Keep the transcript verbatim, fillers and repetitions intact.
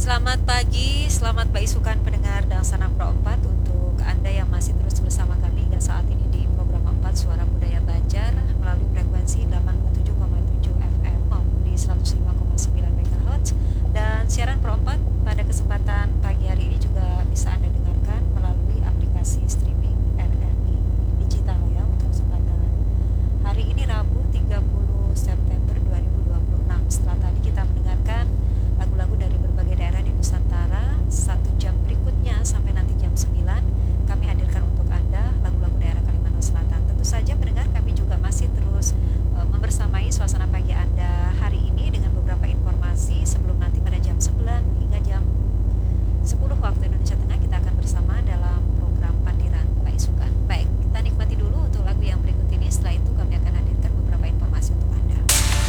Selamat pagi, selamat beisukan pendengar dan sanak Pro empat untuk Anda yang masih terus bersama kami hingga saat ini di program empat Suara Budaya Banjar melalui